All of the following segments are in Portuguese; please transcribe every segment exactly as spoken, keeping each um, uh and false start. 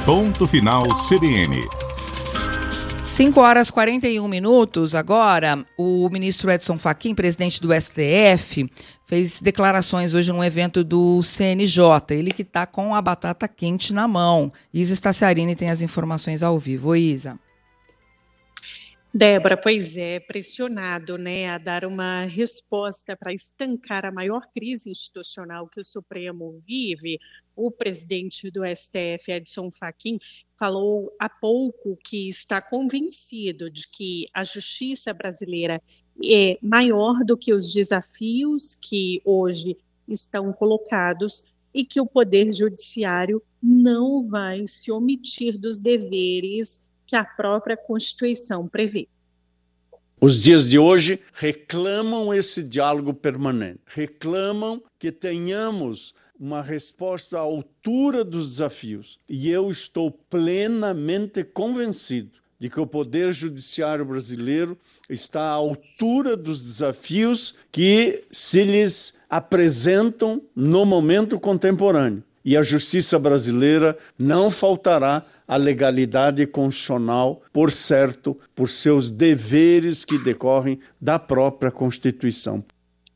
Ponto Final C B N. cinco horas e quarenta e um minutos. Agora, o ministro Edson Fachin, presidente do S T F, fez declarações hoje num evento do C N J. Ele que está com a batata quente na mão. Isa Staciarini tem as informações ao vivo. Oi, Isa. Débora, pois é, pressionado, né, a dar uma resposta para estancar a maior crise institucional que o Supremo vive, o presidente do S T F, Edson Fachin, falou há pouco que está convencido de que a justiça brasileira é maior do que os desafios que hoje estão colocados e que o Poder Judiciário não vai se omitir dos deveres que a própria Constituição prevê. Os dias de hoje reclamam esse diálogo permanente, reclamam que tenhamos uma resposta à altura dos desafios. E eu estou plenamente convencido de que o Poder Judiciário brasileiro está à altura dos desafios que se lhes apresentam no momento contemporâneo. E a justiça brasileira não faltará a legalidade constitucional, por certo, por seus deveres que decorrem da própria Constituição.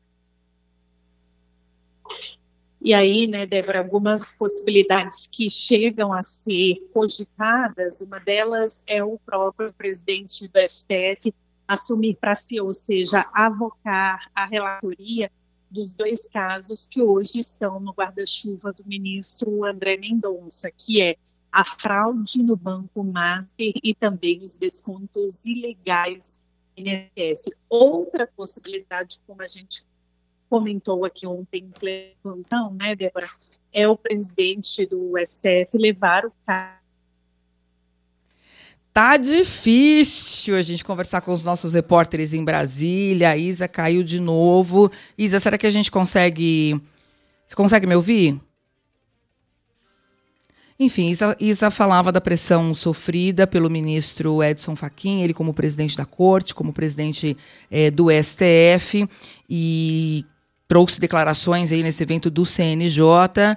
E aí, né, Débora, algumas possibilidades que chegam a ser cogitadas, uma delas é o próprio presidente do S T F assumir para si, ou seja, avocar a relatoria dos dois casos que hoje estão no guarda-chuva do ministro André Mendonça, que é a fraude no Banco Master e também os descontos ilegais do I N S S. Outra possibilidade, como a gente comentou aqui ontem em plantão, né, Débora, é o presidente do S T F levar o caso. Tá difícil a gente conversar com os nossos repórteres em Brasília. A Isa caiu de novo. Isa, será que a gente consegue... Você consegue me ouvir? Enfim, Isa, Isa falava da pressão sofrida pelo ministro Edson Fachin, ele como presidente da Corte, como presidente é, do S T F, e trouxe declarações aí nesse evento do C N J.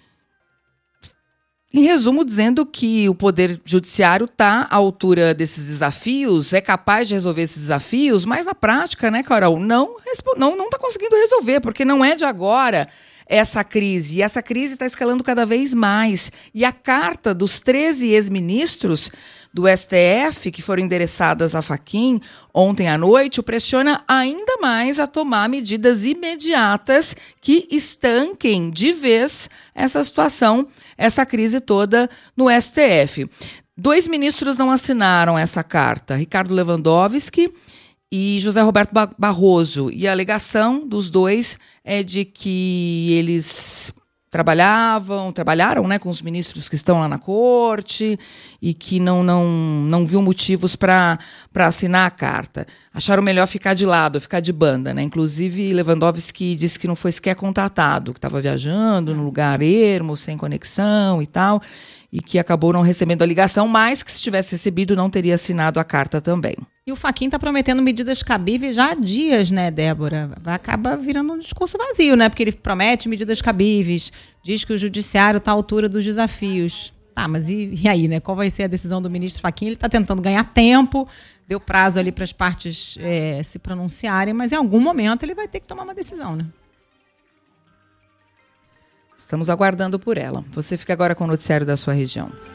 Em resumo, dizendo que o Poder Judiciário está à altura desses desafios, é capaz de resolver esses desafios, mas na prática, né, Carol, não está não, não tá conseguindo resolver, porque não é de agora essa crise. E essa crise está escalando cada vez mais. E a carta dos treze ex-ministros do S T F, que foram endereçadas a Fachin ontem à noite, o pressiona ainda mais a tomar medidas imediatas que estanquem de vez essa situação, essa crise toda no S T F. Dois ministros não assinaram essa carta, Ricardo Lewandowski e José Roberto Barroso. E a alegação dos dois é de que eles trabalhavam, trabalharam, né, com os ministros que estão lá na corte e que não, não, não viu motivos para assinar a carta. Acharam melhor ficar de lado, ficar de banda, né? Inclusive, Lewandowski disse que não foi sequer contatado, que estava viajando num lugar ermo, sem conexão e tal, e que acabou não recebendo a ligação, mas que se tivesse recebido não teria assinado a carta também. E o Fachin está prometendo medidas cabíveis já há dias, né, Débora? Acaba virando um discurso vazio, né? Porque ele promete medidas cabíveis, diz que o judiciário está à altura dos desafios. Tá, mas e, e aí, né? Qual vai ser a decisão do ministro Fachin? Ele está tentando ganhar tempo, deu prazo ali para as partes é, se pronunciarem, mas em algum momento ele vai ter que tomar uma decisão, né? Estamos aguardando por ela. Você fica agora com o noticiário da sua região.